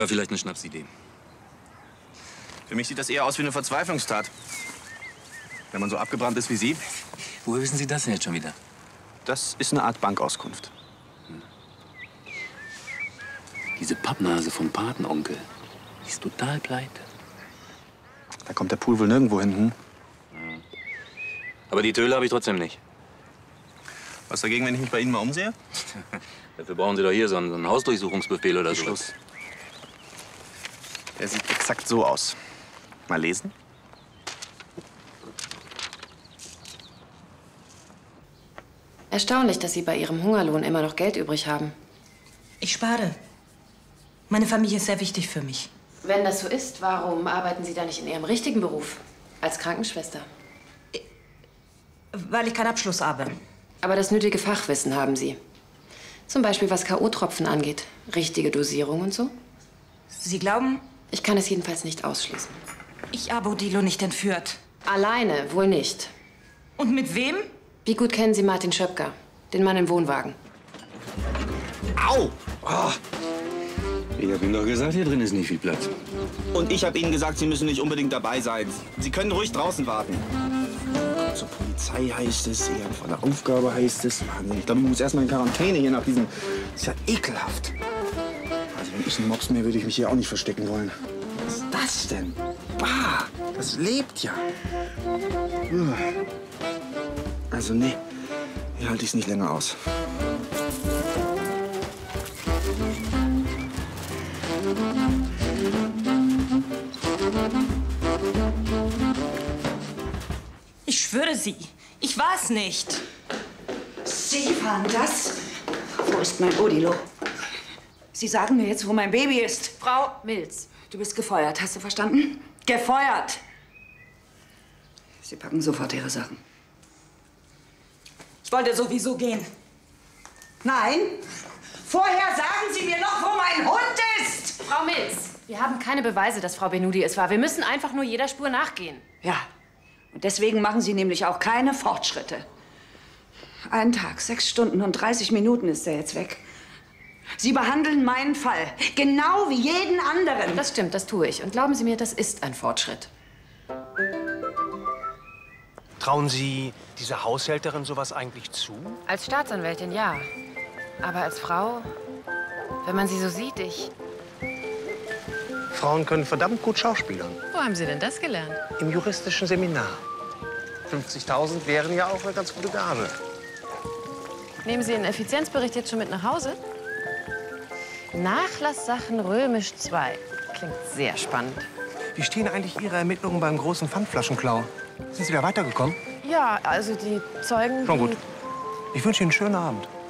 War vielleicht eine Schnapsidee. Für mich sieht das eher aus wie eine Verzweiflungstat. Wenn man so abgebrannt ist wie Sie. Woher wissen Sie das denn jetzt schon wieder? Das ist eine Art Bankauskunft. Diese Pappnase vom Patenonkel, die ist total pleite. Da kommt der Pool wohl nirgendwo hin, hm? Aber die Töle habe ich trotzdem nicht. Was dagegen, wenn ich mich bei Ihnen mal umsehe? Dafür brauchen Sie doch hier so einen Hausdurchsuchungsbefehl oder so. Schluss. Der sieht exakt so aus. Mal lesen? Erstaunlich, dass Sie bei Ihrem Hungerlohn immer noch Geld übrig haben. Ich spare. Meine Familie ist sehr wichtig für mich. Wenn das so ist, warum arbeiten Sie da nicht in Ihrem richtigen Beruf? Als Krankenschwester? Weil ich keinen Abschluss habe. Aber das nötige Fachwissen haben Sie. Zum Beispiel was K.O.-Tropfen angeht. Richtige Dosierung und so. Sie glauben, Ich kann es jedenfalls nicht ausschließen. ich habe Odilo nicht entführt. Alleine wohl nicht. Und mit wem? Wie gut kennen Sie Martin Schöpker, den Mann im Wohnwagen? Au! Oh. Ich habe Ihnen doch gesagt, hier drin ist nicht viel Platz. Und ich habe Ihnen gesagt, Sie müssen nicht unbedingt dabei sein. Sie können ruhig draußen warten. Zur Polizei heißt es, Sie haben von der Aufgabe heißt es. Wahnsinn, ich glaube, ich muss erst mal in Quarantäne hier nach diesem... Das ist ja ekelhaft. Also wenn ich ein Mops wäre, würde ich mich hier auch nicht verstecken wollen. Was ist das denn? Bah, das lebt ja. Also nee, hier halte ich es nicht länger aus. Ich schwöre Sie, ich war es nicht. Sie waren das? Wo ist mein Odilo? Sie sagen mir jetzt, wo mein Baby ist. Frau Milz. Du bist gefeuert, hast du verstanden? Gefeuert! Sie packen sofort Ihre Sachen. Ich wollte sowieso gehen. Nein! Vorher sagen Sie mir noch, wo mein Hund ist! Frau Milz, wir haben keine Beweise, dass Frau Benudi es war. Wir müssen einfach nur jeder Spur nachgehen. Ja, und deswegen machen Sie nämlich auch keine Fortschritte. Einen Tag, 6 Stunden und 30 Minuten ist er jetzt weg. Sie behandeln meinen Fall genau wie jeden anderen. Das stimmt, das tue ich. Und glauben Sie mir, das ist ein Fortschritt. Trauen Sie dieser Haushälterin sowas eigentlich zu? Als Staatsanwältin ja. Aber als Frau, wenn man sie so sieht, Frauen können verdammt gut schauspielern. Wo haben Sie denn das gelernt? Im juristischen Seminar. 50.000 wären ja auch eine ganz gute Gabe. Nehmen Sie Ihren Effizienzbericht jetzt schon mit nach Hause? Nachlasssachen römisch 2. Klingt sehr spannend. Wie stehen eigentlich Ihre Ermittlungen beim großen Pfandflaschenklau? Sind Sie da weitergekommen? Ja, also die Zeugen... Schon gut. Ich wünsche Ihnen einen schönen Abend.